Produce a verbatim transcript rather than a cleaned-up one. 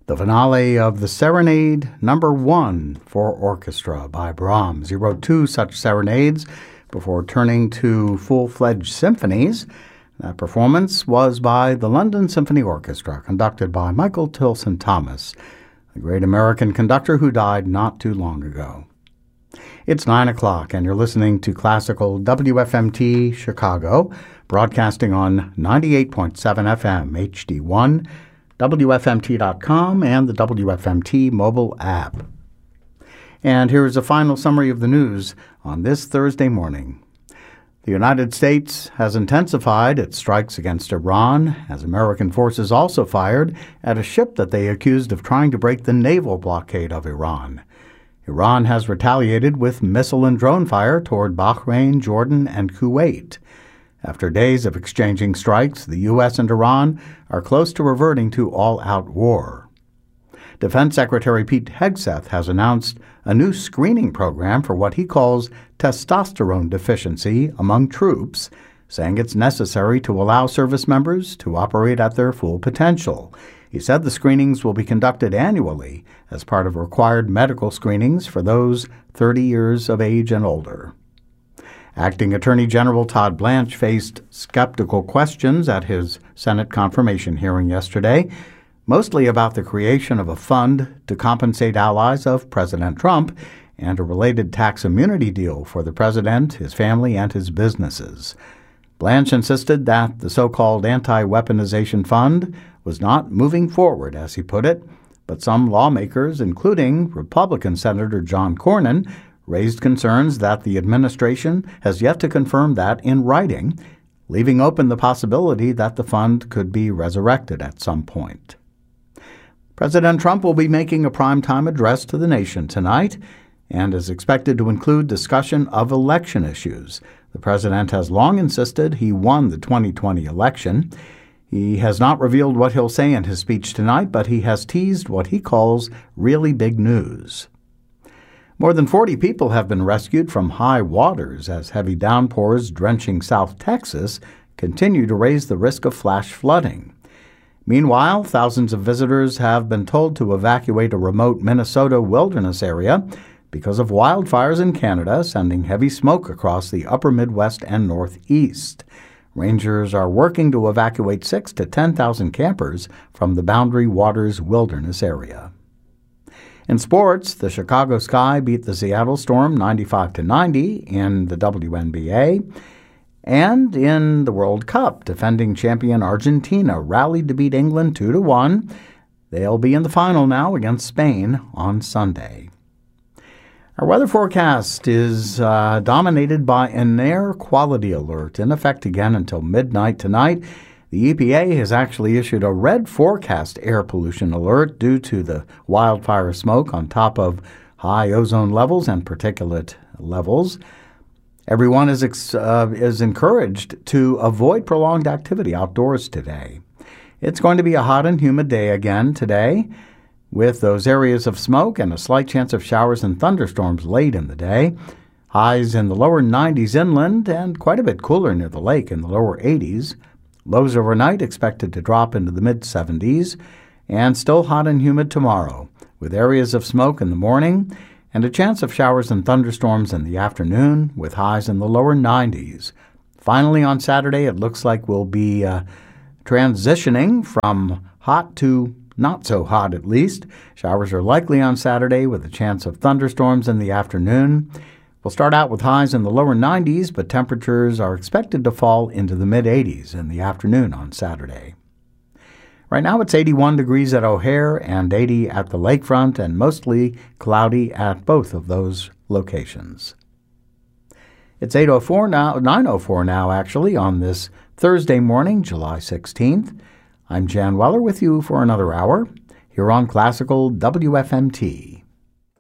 The finale of the Serenade Number One for Orchestra by Brahms. He wrote two such serenades before turning to full-fledged symphonies. That performance was by the London Symphony Orchestra, conducted by Michael Tilson Thomas, a great American conductor who died not too long ago. It's nine o'clock, and you're listening to Classical W F M T Chicago, broadcasting on ninety-eight point seven F M H D one, W F M T dot com, and the W F M T mobile app. And here is a final summary of the news on this Thursday morning. The United States has intensified its strikes against Iran, as American forces also fired at a ship that they accused of trying to break the naval blockade of Iran. Iran has retaliated with missile and drone fire toward Bahrain, Jordan, and Kuwait. After days of exchanging strikes, the U S and Iran are close to reverting to all-out war. Defense Secretary Pete Hegseth has announced a new screening program for what he calls testosterone deficiency among troops, saying it's necessary to allow service members to operate at their full potential. He said the screenings will be conducted annually as part of required medical screenings for those thirty years of age and older. Acting Attorney General Todd Blanche faced skeptical questions at his Senate confirmation hearing yesterday, mostly about the creation of a fund to compensate allies of President Trump and a related tax immunity deal for the president, his family, and his businesses. Blanche insisted that the so-called anti-weaponization fund was not moving forward, as he put it, but some lawmakers, including Republican Senator John Cornyn, raised concerns that the administration has yet to confirm that in writing, leaving open the possibility that the fund could be resurrected at some point. President Trump will be making a primetime address to the nation tonight and is expected to include discussion of election issues. The president has long insisted he won the twenty twenty election. He has not revealed what he'll say in his speech tonight, but he has teased what he calls really big news. More than forty people have been rescued from high waters as heavy downpours drenching South Texas continue to raise the risk of flash flooding. Meanwhile, thousands of visitors have been told to evacuate a remote Minnesota wilderness area because of wildfires in Canada, sending heavy smoke across the upper Midwest and Northeast. Rangers are working to evacuate six to ten thousand campers from the Boundary Waters Wilderness area. In sports, the Chicago Sky beat the Seattle Storm ninety-five to ninety in the W N B A. And in the World Cup, defending champion Argentina rallied to beat England two to one. They'll be in the final now against Spain on Sunday. Our weather forecast is uh, dominated by an air quality alert in effect again until midnight tonight. The E P A has actually issued a red forecast air pollution alert due to the wildfire smoke on top of high ozone levels and particulate levels. Everyone is, ex- uh, is encouraged to avoid prolonged activity outdoors today. It's going to be a hot and humid day again today, with those areas of smoke and a slight chance of showers and thunderstorms late in the day. Highs in the lower nineties inland and quite a bit cooler near the lake in the lower eighties. Lows overnight expected to drop into the mid-seventies, and still hot and humid tomorrow, with areas of smoke in the morning and a chance of showers and thunderstorms in the afternoon, with highs in the lower nineties. Finally, on Saturday, it looks like we'll be uh, transitioning from hot to not so hot, at least. Showers are likely on Saturday with a chance of thunderstorms in the afternoon. We'll start out with highs in the lower nineties, but temperatures are expected to fall into the mid-eighties in the afternoon on Saturday. Right now it's eighty-one degrees at O'Hare and eighty at the lakefront, and mostly cloudy at both of those locations. It's eight oh four now, nine oh four now actually, on this Thursday morning, July sixteenth. I'm Jan Weller with you for another hour here on Classical W F M T.